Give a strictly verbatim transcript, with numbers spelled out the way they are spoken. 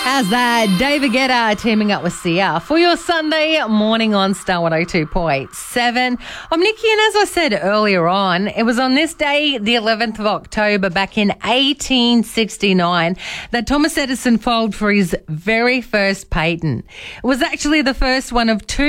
How's that? David Guetta teaming up with Sia for your Sunday morning on Star one oh two point seven. I'm Nikki, and as I said earlier on, it was on this day, the eleventh of October, back in eighteen sixty-nine, that Thomas Edison filed for his very first patent. It was actually the first one of two